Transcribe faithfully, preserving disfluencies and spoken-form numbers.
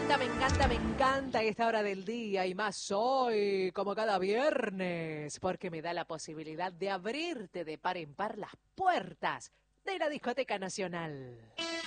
encanta, me encanta, me encanta esta hora del día y más hoy, como cada viernes, porque me da la posibilidad de abrirte de par en par las puertas de la Discoteca Nacional.